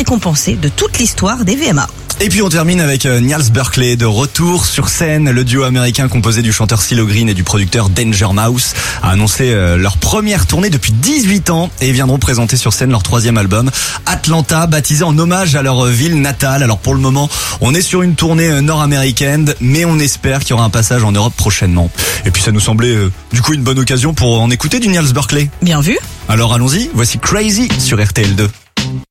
récompensé de toute l'histoire des VMA. Et puis on termine avec Gnarls Barkley, de retour sur scène. Le duo américain composé du chanteur CeeLo Green et du producteur Danger Mouse a annoncé leur première tournée depuis 18 ans et viendront présenter sur scène leur 3e album, Atlanta, baptisé en hommage à leur ville natale. Alors pour le moment, on est sur une tournée nord-américaine, mais on espère qu'il y aura un passage en Europe prochainement. Et puis ça nous semblait du coup une bonne occasion pour en écouter du Gnarls Barkley. Bien vu. Alors allons-y, voici Crazy sur RTL2.